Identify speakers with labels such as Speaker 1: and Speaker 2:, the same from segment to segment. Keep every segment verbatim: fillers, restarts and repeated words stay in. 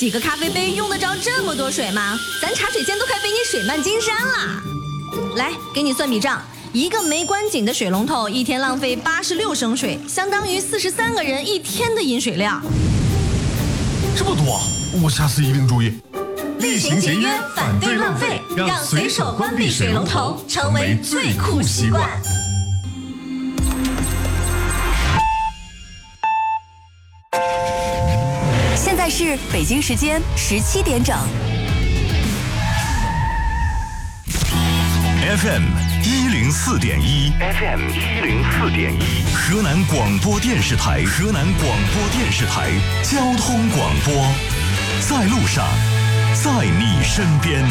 Speaker 1: 几个咖啡杯用得着这么多水吗？咱茶水间都快被你水漫金山了。来，给你算笔账，一个没关紧的水龙头一天浪费八十六升水，相当于四十三个人一天的饮水量。
Speaker 2: 这么多，我下次一定注意。
Speaker 1: 厉行节约，反对浪费，让随手关闭水龙头成为最酷习惯。
Speaker 3: 现在是北京时间十七点整。
Speaker 4: F M 一零四点一 ，F M 一零四点一，河南广播电视台，河南广播电视台交通广播，在路上，在你身边。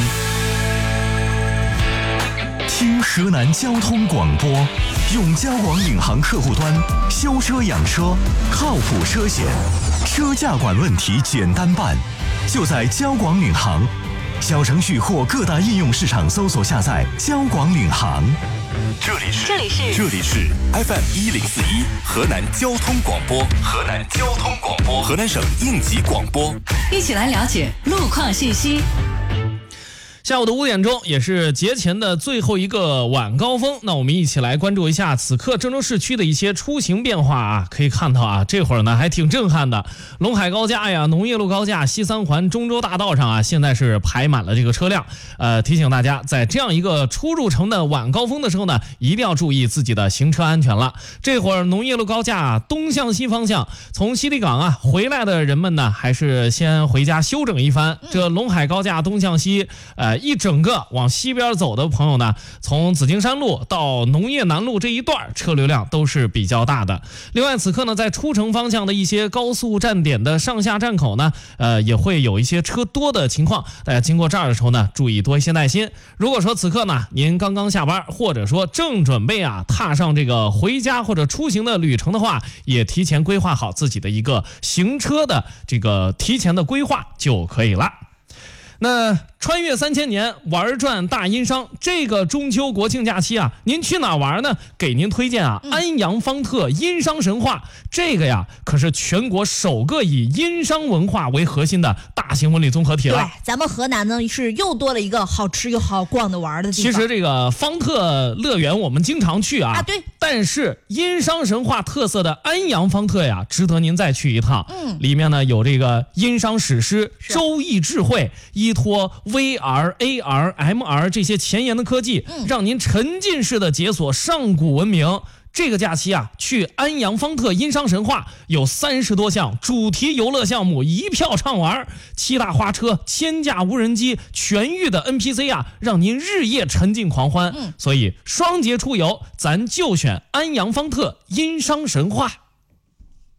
Speaker 4: 听河南交通广播，用交广领航客户端修车养车，靠谱车险，车价管问题简单办，就在交广领航。小程序或各大应用市场搜索下载交广领航。
Speaker 5: 这里是
Speaker 3: 这里是
Speaker 5: 这里是 F M 一零四一河南交通广播，河南交通广播，河南省应急广播，
Speaker 3: 一起来了解路况信息。
Speaker 6: 下午的五点钟，也是节前的最后一个晚高峰，那我们一起来关注一下此刻郑州市区的一些出行变化啊。可以看到啊，这会儿呢还挺震撼的，陇海高架呀、农业路高架、西三环中州大道上啊，现在是排满了这个车辆。呃，提醒大家，在这样一个出入城的晚高峰的时候呢，一定要注意自己的行车安全了。这会儿农业路高架啊，东向西方向，从西堤港啊回来的人们呢，还是先回家休整一番。这陇海高架东向西，呃。一整个往西边走的朋友呢，从紫金山路到农业南路这一段车流量都是比较大的。另外，此刻呢，在出城方向的一些高速站点的上下站口呢，呃，也会有一些车多的情况。大家经过这儿的时候呢，注意多一些耐心。如果说此刻呢，您刚刚下班，或者说正准备啊踏上这个回家或者出行的旅程的话，也提前规划好自己的一个行车的这个提前的规划就可以了。那穿越三千年，玩转大阴商，这个中秋国庆假期啊，您去哪玩呢？给您推荐啊，安阳方特阴商神话，这个呀可是全国首个以阴商文化为核心的大型文旅综合体了。
Speaker 7: 对，咱们河南呢是又多了一个好吃又好逛的玩的地方。
Speaker 6: 其实这个方特乐园我们经常去啊，
Speaker 7: 啊对，
Speaker 6: 但是阴商神话特色的安阳方特呀，值得您再去一趟。嗯，里面呢有这个阴商史诗、周易智慧，依托 V R、A R、M R 这些前沿的科技，让您沉浸式的解锁上古文明。这个假期啊，去安阳方特阴商神话有三十多项主题游乐项目，一票畅玩，七大花车、千架无人机、全域的 N P C 啊，让您日夜沉浸狂欢。嗯，所以双节出游，咱就选安阳方特阴商神话。